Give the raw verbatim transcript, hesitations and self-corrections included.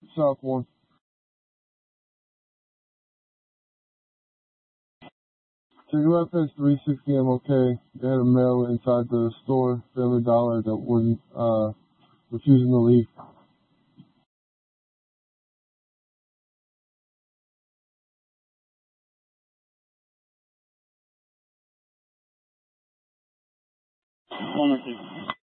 South one. Take left as three sixty M O K. They had a male inside the store, Family Dollar, that wasn't uh, refusing to leave. One or two.